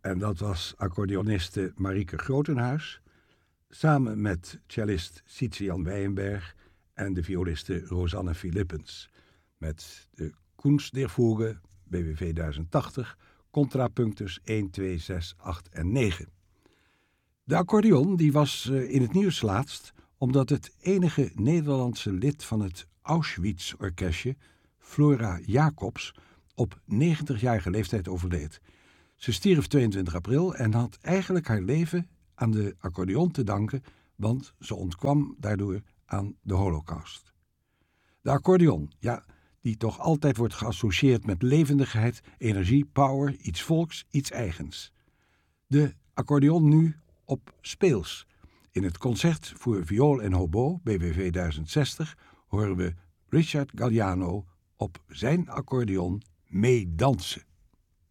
En dat was accordeoniste Marieke Grotenhuis, samen met cellist Sietse-Jan Wijenberg en de violiste Rosanne Philippens, met de Kunst der Fuge, BWV 1080, contrapunctus 1, 2, 6, 8 en 9. De accordeon die was in het nieuws laatst omdat het enige Nederlandse lid van het Auschwitz-orkestje, Flora Jacobs, op 90-jarige leeftijd overleed. Ze stierf 22 april en had eigenlijk haar leven aan de accordeon te danken, want ze ontkwam daardoor aan de Holocaust. De accordeon, ja, die toch altijd wordt geassocieerd met levendigheid, energie, power, iets volks, iets eigens. De accordeon nu op speels. In het concert voor viool en hobo, BWV 1060, horen we Richard Galliano op zijn accordeon meedansen.